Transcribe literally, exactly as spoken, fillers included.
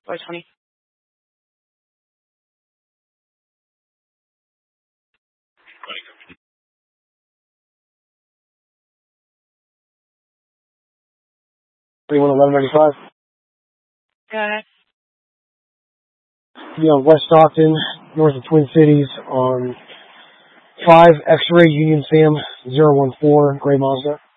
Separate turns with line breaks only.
Boy twenty.
thirty-one eleven ninety-five.
Got it.
Be on West Stockton, north of Twin Cities, on five X-Ray Union Sam zero one four Gray Mazda.